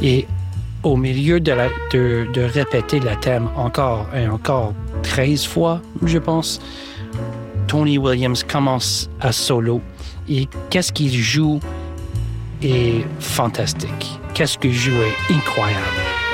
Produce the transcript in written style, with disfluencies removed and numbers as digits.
Et au milieu de répéter le thème encore et encore 13 fois, je pense, Tony Williams commence à solo. Et qu'est-ce qu'il joue est fantastique. Qu'est-ce qu'il joue est incroyable.